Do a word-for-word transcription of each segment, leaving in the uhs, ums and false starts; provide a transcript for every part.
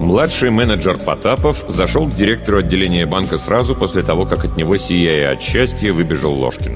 Младший менеджер Потапов зашел к директору отделения банка сразу после того, как от него, сияя от счастья, выбежал Ложкин.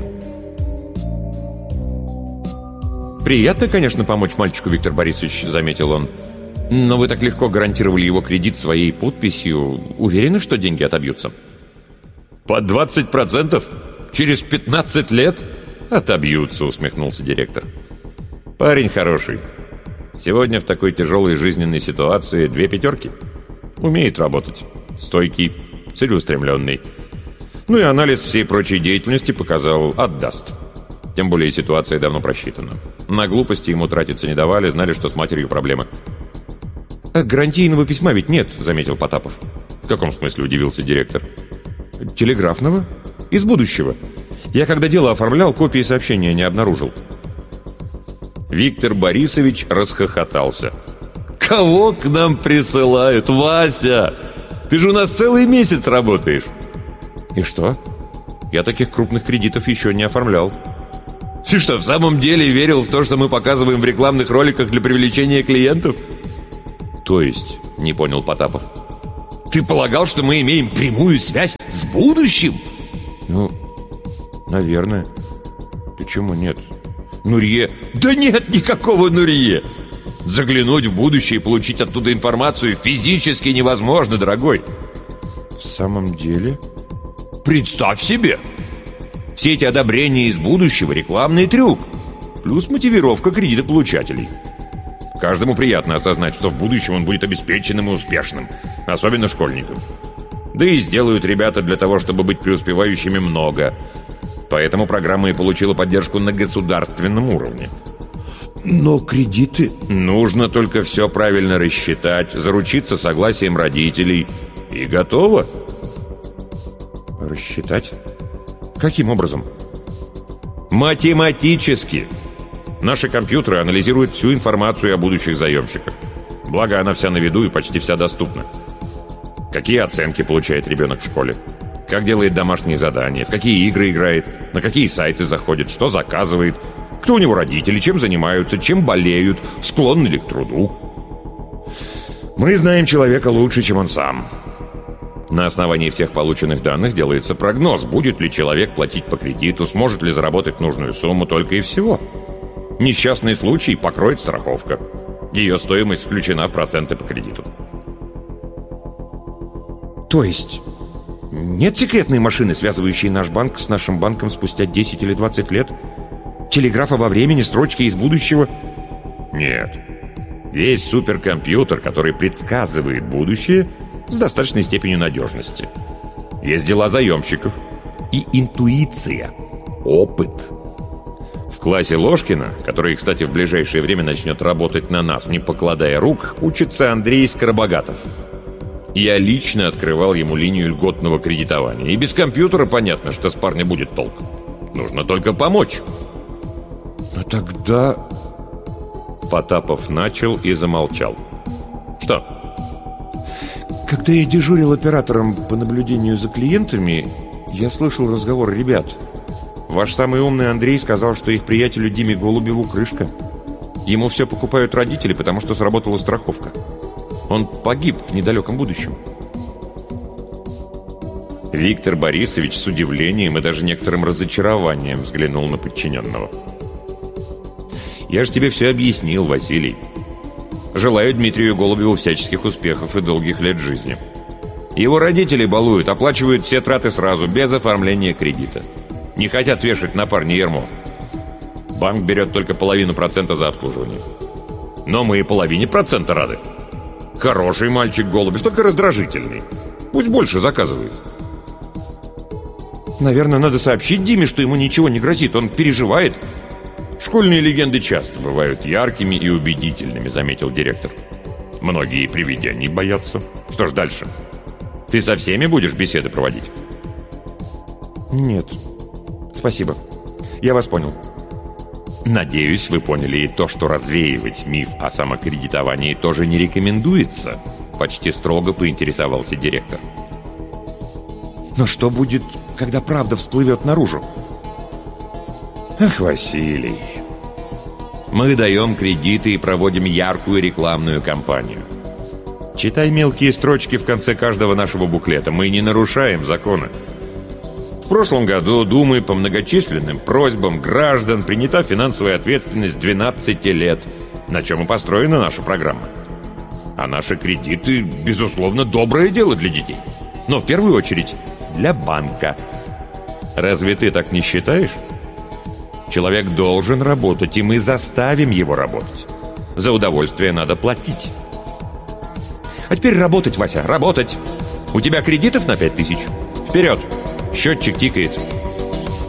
«Приятно, конечно, помочь мальчику, Виктор Борисович», — заметил он. «Но вы так легко гарантировали его кредит своей подписью. Уверены, что деньги отобьются?» «По двадцать процентов? Через пятнадцать лет?» «Отобьются», — усмехнулся директор. «Парень хороший. Сегодня в такой тяжелой жизненной ситуации две пятерки. Умеет работать. Стойкий, целеустремленный. Ну и анализ всей прочей деятельности показал, отдаст. Тем более ситуация давно просчитана. На глупости ему тратиться не давали, знали, что с матерью проблемы». «А гарантийного письма ведь нет», — заметил Потапов. «В каком смысле?» — удивился директор. «Телеграфного? Из будущего. Я, когда дело оформлял, копии сообщения не обнаружил». Виктор Борисович расхохотался. «Кого к нам присылают, Вася? Ты же у нас целый месяц работаешь!» «И что? Я таких крупных кредитов еще не оформлял». «Ты что, в самом деле верил в то, что мы показываем в рекламных роликах для привлечения клиентов?» «То есть?» — не понял Потапов. «Ты полагал, что мы имеем прямую связь с будущим?» «Ну, наверное. Почему нет? Нурье...» «Да нет никакого Нурье! Заглянуть в будущее и получить оттуда информацию физически невозможно, дорогой!» «В самом деле?» «Представь себе! Все эти одобрения из будущего — рекламный трюк, плюс мотивировка кредитополучателей. Каждому приятно осознать, что в будущем он будет обеспеченным и успешным, особенно школьникам. Да и сделают ребята для того, чтобы быть преуспевающими, много. Поэтому программа и получила поддержку на государственном уровне». «Но кредиты...» «Нужно только все правильно рассчитать, заручиться согласием родителей, и готово». «Рассчитать? Каким образом?» «Математически. Наши компьютеры анализируют всю информацию о будущих заемщиках. Благо, она вся на виду и почти вся доступна. Какие оценки получает ребенок в школе? Как делает домашние задания? В какие игры играет? На какие сайты заходит? Что заказывает? Кто у него родители? Чем занимаются? Чем болеют? Склонны ли к труду? Мы знаем человека лучше, чем он сам. На основании всех полученных данных делается прогноз, будет ли человек платить по кредиту, сможет ли заработать нужную сумму, только и всего. Несчастный случай покроет страховка. Ее стоимость включена в проценты по кредиту». «То есть нет секретной машины, связывающей наш банк с нашим банком спустя десять или двадцать лет? Телеграфа во времени, строчки из будущего?» «Нет. Есть суперкомпьютер, который предсказывает будущее с достаточной степенью надежности. Есть дела заемщиков и интуиция, опыт. В классе Ложкина, который, кстати, в ближайшее время начнет работать на нас, не покладая рук, учится Андрей Скоробогатов. Я лично открывал ему линию льготного кредитования. И без компьютера понятно, что с парня будет толк. Нужно только помочь». «Но тогда...» Потапов начал и замолчал. «Что?» «Когда я дежурил оператором по наблюдению за клиентами, я слышал разговор ребят. Ваш самый умный Андрей сказал, что их приятелю Диме Голубеву крышка. Ему все покупают родители, потому что сработала страховка. Он погиб в недалеком будущем». Виктор Борисович с удивлением и даже некоторым разочарованием взглянул на подчиненного. «Я же тебе все объяснил, Василий. Желаю Дмитрию Голубеву всяческих успехов и долгих лет жизни. Его родители балуют, оплачивают все траты сразу, без оформления кредита. Не хотят вешать на парня ярмо. Банк берет только половину процента за обслуживание. Но мы и половине процента рады. Хороший мальчик Голубев, только раздражительный. Пусть больше заказывает». «Наверное, надо сообщить Диме, что ему ничего не грозит. Он переживает». «Школьные легенды часто бывают яркими и убедительными», — заметил директор. «Многие привидений боятся. Что ж дальше? Ты со всеми будешь беседы проводить?» «Нет. Спасибо. Я вас понял». «Надеюсь, вы поняли и то, что развеивать миф о самокредитовании тоже не рекомендуется», — почти строго поинтересовался директор. «Но что будет, когда правда всплывет наружу?» «Ах, Василий, мы даем кредиты и проводим яркую рекламную кампанию. Читай мелкие строчки в конце каждого нашего буклета. Мы не нарушаем закона. В прошлом году Думой по многочисленным просьбам граждан принята финансовая ответственность двенадцати лет, на чем и построена наша программа. А наши кредиты, безусловно, доброе дело для детей. Но в первую очередь для банка. Разве ты так не считаешь? Человек должен работать, и мы заставим его работать. За удовольствие надо платить. А теперь работать, Вася, работать. У тебя кредитов на пять тысяч? Вперед! Счетчик тикает.